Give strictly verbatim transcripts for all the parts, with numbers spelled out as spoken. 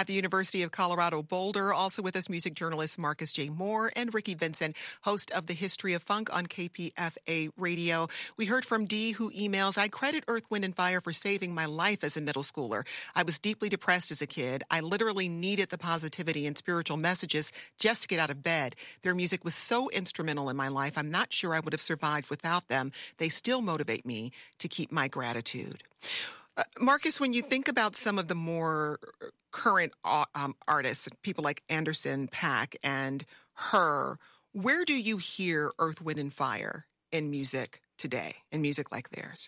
at the University of Colorado Boulder. Also with us, music journalist Marcus J. Moore and Ricky Vincent, host of The History of Funk on K P F A Radio. We heard from Dee, who emails, I credit Earth, Wind and Fire for saving my life as a middle schooler. I was deeply depressed as a kid. I literally needed the positivity and spiritual messages just to get out of bed. Their music was so instrumental in my life. I'm not sure I would have survived without them. They still motivate me to keep my gratitude. Uh, Marcus, when you think about some of the more current uh, um, artists, people like Anderson .Paak and Her, where do you hear Earth, Wind and Fire in music today, in music like theirs?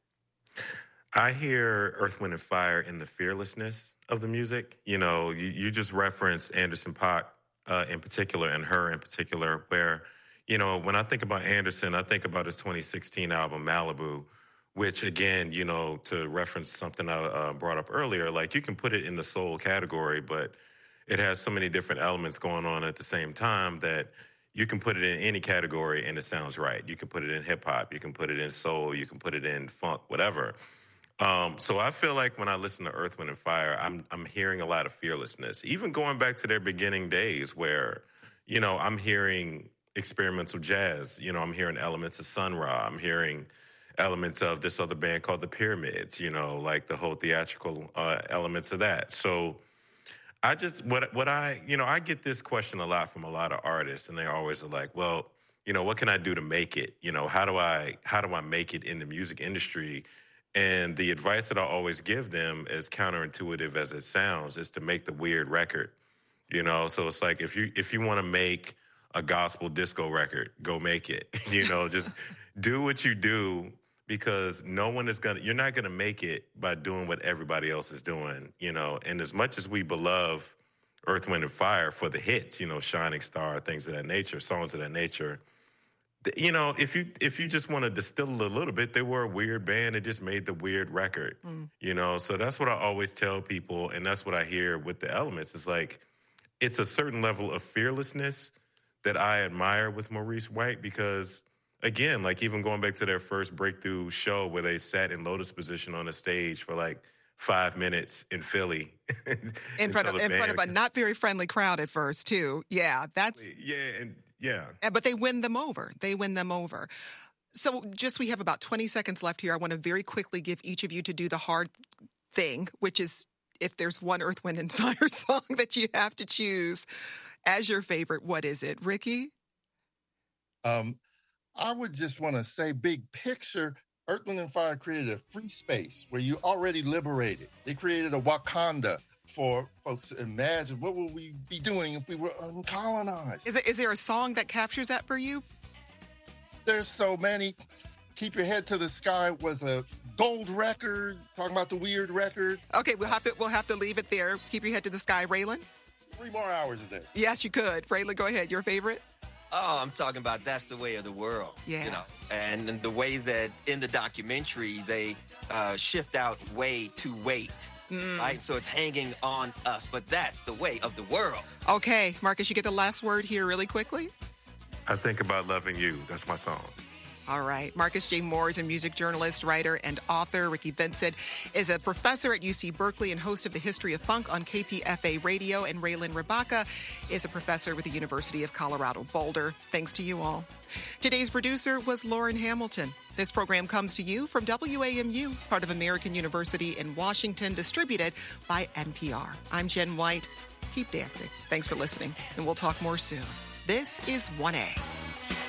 I hear Earth, Wind and Fire in the fearlessness of the music. You know, you, you just referenced Anderson .Paak uh, in particular and Her in particular, where, you know, when I think about Anderson, I think about his twenty sixteen album, Malibu, which, again, you know, to reference something I uh, brought up earlier, like you can put it in the soul category, but it has so many different elements going on at the same time that you can put it in any category and it sounds right. You can put it in hip hop, you can put it in soul, you can put it in funk, whatever. Um, so I feel like when I listen to Earth, Wind and Fire, I'm I'm hearing a lot of fearlessness, even going back to their beginning days where, you know, I'm hearing experimental jazz. You know, I'm hearing elements of Sun Ra. I'm hearing elements of this other band called the Pyramids, you know, like the whole theatrical uh, elements of that. So I just, what what I, you know, I get this question a lot from a lot of artists, and they always are like, well, you know, what can I do to make it? You know, how do I, how do I make it in the music industry? And the advice that I always give them, as counterintuitive as it sounds, is to make the weird record, you know? So it's like, if you, if you want to make a gospel disco record, go make it, you know, just do what you do. Because no one is going to, you're not going to make it by doing what everybody else is doing, you know. And as much as we beloved Earth, Wind and Fire for the hits, you know, Shining Star, things of that nature, songs of that nature, you know, if you if you just want to distill it a little bit, they were a weird band that just made the weird record, mm. you know. So that's what I always tell people, and that's what I hear with the elements. It's like, it's a certain level of fearlessness that I admire with Maurice White because, again, like even going back to their first breakthrough show where they sat in lotus position on a stage for like five minutes in Philly. in front of in front of a not very friendly crowd at first, too. Yeah, that's... Yeah, and yeah. But they win them over. They win them over. So just we have about twenty seconds left here. I want to very quickly give each of you to do the hard thing, which is if there's one Earth, Wind and Fire song that you have to choose as your favorite, what is it? Ricky? Um... I would just want to say, big picture, Earth, Wind and Fire created a free space where you already liberated. They created a Wakanda for folks to imagine what would we be doing if we were uncolonized. Is, it, is there a song that captures that for you? There's so many. Keep Your Head to the Sky was a gold record, talking about the weird record. Okay, we'll have to we'll have to leave it there. Keep Your Head to the Sky. Raylan? Three more hours a day. Yes, you could. Raylan, go ahead. Your favorite? Oh, I'm talking about That's the Way of the World. Yeah. You know, and, and the way that in the documentary they uh, shift out way to wait, mm. right? So it's hanging on us, but that's the way of the world. Okay, Marcus, you get the last word here really quickly. I Think About Loving You. That's my song. All right. Marcus J. Moore is a music journalist, writer, and author. Ricky Vincent is a professor at U C Berkeley and host of The History of Funk on K P F A Radio. And Raylan Rabaka is a professor with the University of Colorado Boulder. Thanks to you all. Today's producer was Lauren Hamilton. This program comes to you from W A M U, part of American University in Washington, distributed by N P R. I'm Jen White. Keep dancing. Thanks for listening, and we'll talk more soon. This is one A.